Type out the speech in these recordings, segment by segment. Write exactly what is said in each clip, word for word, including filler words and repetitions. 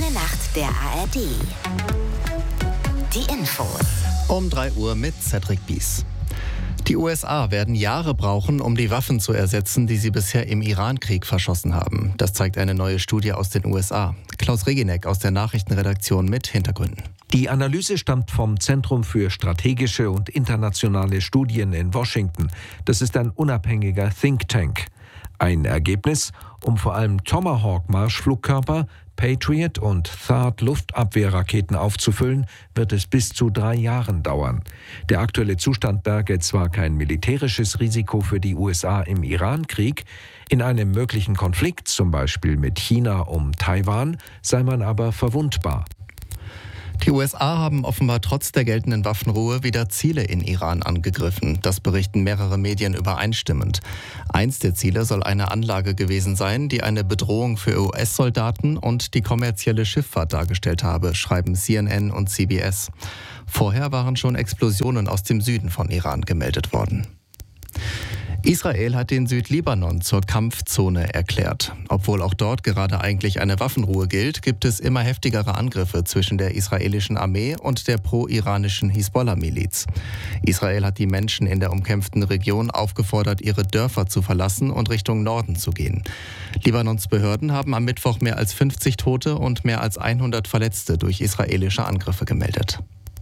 junge Nacht der A R D. Die Infos. Um drei Uhr mit Cedric Bies. Die U S A werden Jahre brauchen, um die Waffen zu ersetzen, die sie bisher im Iran-Krieg verschossen haben. Das zeigt eine neue Studie aus den U S A. Klaus Reginek aus der Nachrichtenredaktion mit Hintergründen. Die Analyse stammt vom Zentrum für strategische und internationale Studien in Washington. Das ist ein unabhängiger Think Tank. Ein Ergebnis: Um vor allem Tomahawk-Marschflugkörper, Patriot und Thad-Luftabwehrraketen aufzufüllen, wird es bis zu drei Jahren dauern. Der aktuelle Zustand berge zwar kein militärisches Risiko für die U S A im Iran-Krieg, in einem möglichen Konflikt, zum Beispiel mit China um Taiwan, sei man aber verwundbar. Die U S A haben offenbar trotz der geltenden Waffenruhe wieder Ziele in Iran angegriffen. Das berichten mehrere Medien übereinstimmend. Eins der Ziele soll eine Anlage gewesen sein, die eine Bedrohung für U S-Soldaten und die kommerzielle Schifffahrt dargestellt habe, schreiben C N N und C B S. Vorher waren schon Explosionen aus dem Süden von Iran gemeldet worden. Israel hat den Südlibanon zur Kampfzone erklärt. Obwohl auch dort gerade eigentlich eine Waffenruhe gilt, gibt es immer heftigere Angriffe zwischen der israelischen Armee und der pro-iranischen Hisbollah-Miliz. Israel hat die Menschen in der umkämpften Region aufgefordert, ihre Dörfer zu verlassen und Richtung Norden zu gehen. Libanons Behörden haben am Mittwoch mehr als fünfzig Tote und mehr als hundert Verletzte durch israelische Angriffe gemeldet.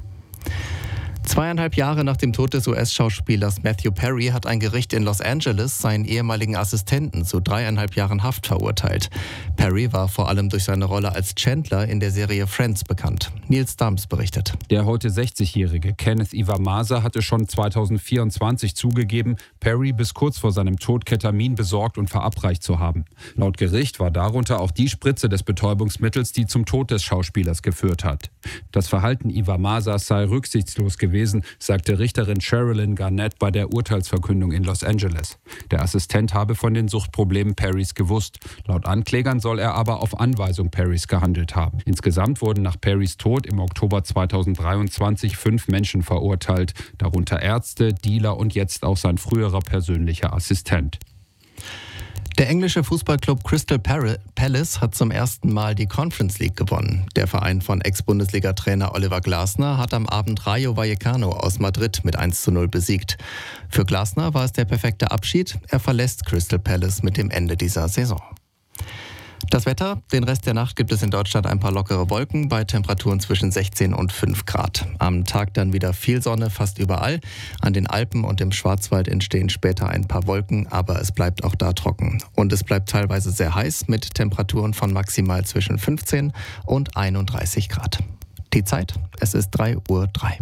Zweieinhalb Jahre nach dem Tod des U S-Schauspielers Matthew Perry hat ein Gericht in Los Angeles seinen ehemaligen Assistenten zu dreieinhalb Jahren Haft verurteilt. Perry war vor allem durch seine Rolle als Chandler in der Serie Friends bekannt. Nils Dams berichtet. Der heute sechzigjährige Kenneth Iwamasa hatte schon zweitausendvierundzwanzig zugegeben, Perry bis kurz vor seinem Tod Ketamin besorgt und verabreicht zu haben. Laut Gericht war darunter auch die Spritze des Betäubungsmittels, die zum Tod des Schauspielers geführt hat. Das Verhalten Iwamasas sei rücksichtslos gewesen. gewesen, sagte Richterin Sherilyn Garnett bei der Urteilsverkündung in Los Angeles. Der Assistent habe von den Suchtproblemen Perrys gewusst. Laut Anklägern soll er aber auf Anweisung Perrys gehandelt haben. Insgesamt wurden nach Perrys Tod im Oktober zweitausenddreiundzwanzig fünf Menschen verurteilt, darunter Ärzte, Dealer und jetzt auch sein früherer persönlicher Assistent. Der englische Fußballclub Crystal Palace hat zum ersten Mal die Conference League gewonnen. Der Verein von Ex-Bundesliga-Trainer Oliver Glasner hat am Abend Rayo Vallecano aus Madrid mit eins zu null besiegt. Für Glasner war es der perfekte Abschied. Er verlässt Crystal Palace mit dem Ende dieser Saison. Das Wetter: Den Rest der Nacht gibt es in Deutschland ein paar lockere Wolken bei Temperaturen zwischen sechzehn und fünf Grad. Am Tag dann wieder viel Sonne fast überall. An den Alpen und im Schwarzwald entstehen später ein paar Wolken, aber es bleibt auch da trocken. Und es bleibt teilweise sehr heiß mit Temperaturen von maximal zwischen fünfzehn und einunddreißig Grad. Die Zeit: Es ist drei Uhr drei.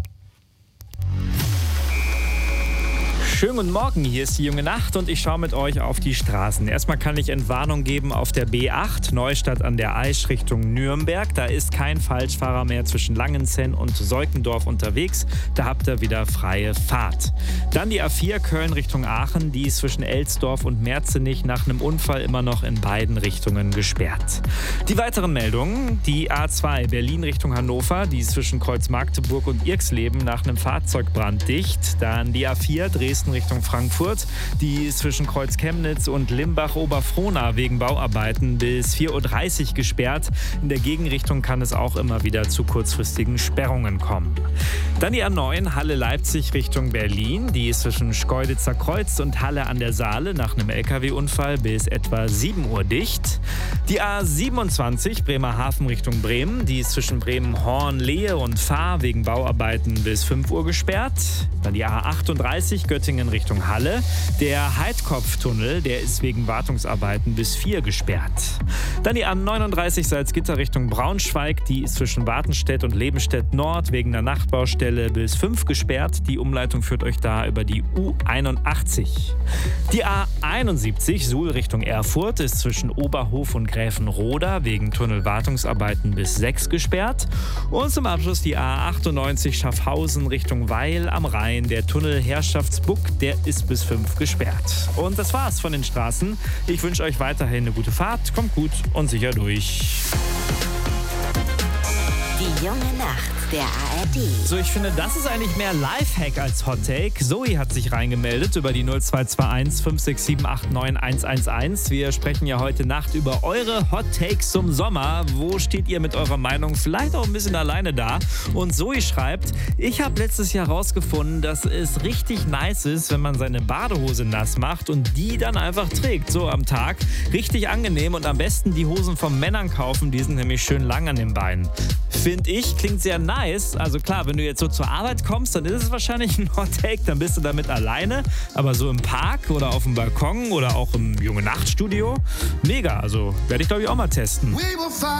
Schönen guten Morgen, hier ist die junge Nacht und ich schaue mit euch auf die Straßen. Erstmal kann ich Entwarnung geben auf der B acht, Neustadt an der Aisch Richtung Nürnberg. Da ist kein Falschfahrer mehr zwischen Langenzenn und Seukendorf unterwegs. Da habt ihr wieder freie Fahrt. Dann die A vier Köln Richtung Aachen. Die ist zwischen Elsdorf und Merzenich nach einem Unfall immer noch in beiden Richtungen gesperrt. Die weiteren Meldungen: Die A zwei Berlin Richtung Hannover. Die ist zwischen Kreuz-Magdeburg und Irxleben nach einem Fahrzeugbrand dicht. Dann die A vier Dresden Richtung Frankfurt. Die ist zwischen Kreuz Chemnitz und Limbach-Oberfrohna wegen Bauarbeiten bis vier Uhr dreißig gesperrt. In der Gegenrichtung kann es auch immer wieder zu kurzfristigen Sperrungen kommen. Dann die A neun Halle-Leipzig Richtung Berlin. Die ist zwischen Schkeuditzer Kreuz und Halle an der Saale nach einem L K W-Unfall bis etwa sieben Uhr dicht. Die A siebenundzwanzig Bremerhaven Richtung Bremen. Die ist zwischen Bremen-Horn, Lehe und Fahr wegen Bauarbeiten bis fünf Uhr gesperrt. Dann die A achtunddreißig Göttingen Richtung Halle. Der Heidkopftunnel, der ist wegen Wartungsarbeiten bis vier gesperrt. Dann die A neununddreißig Salzgitter Richtung Braunschweig. Die ist zwischen Wartenstedt und Lebenstedt Nord wegen der Nachtbaustelle bis fünf gesperrt. Die Umleitung führt euch da über die U einundachtzig. Die A einundsiebzig Suhl Richtung Erfurt ist zwischen Oberhof und Gräfenroda wegen Tunnelwartungsarbeiten bis sechs gesperrt. Und zum Abschluss die A achtundneunzig Schaffhausen Richtung Weil am Rhein. Der Tunnel Herrschaftsbuck, der ist bis fünf gesperrt. Und das war's von den Straßen. Ich wünsche euch weiterhin eine gute Fahrt. Kommt gut und sicher durch. Die junge Nacht. der A R D. So, ich finde, das ist eigentlich mehr Lifehack als Hot Take. Zoe hat sich reingemeldet über die null zwei zwei eins fünf sechs sieben acht neun eins eins eins. Wir sprechen ja heute Nacht über eure Hot Takes zum Sommer. Wo steht ihr mit eurer Meinung? Vielleicht auch ein bisschen alleine da. Und Zoe schreibt, ich habe letztes Jahr rausgefunden, dass es richtig nice ist, wenn man seine Badehose nass macht und die dann einfach trägt, so am Tag. Richtig angenehm und am besten die Hosen von Männern kaufen, die sind nämlich schön lang an den Beinen. Finde ich, klingt sehr nice. Also klar, wenn du jetzt so zur Arbeit kommst, dann ist es wahrscheinlich ein Hot Take, dann bist du damit alleine. Aber so im Park oder auf dem Balkon oder auch im Junge-Nacht-Studio, mega. Also werde ich, glaube ich, auch mal testen.